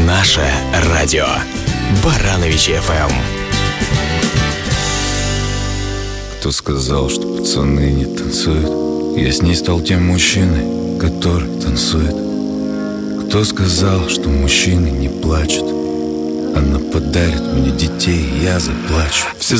Наше радио. Барановичи ФМ. Кто сказал, что пацаны не танцуют? Я с ней стал тем мужчиной, который танцует. Кто сказал, что мужчины не плачут? Она подарит мне детей, я заплачу.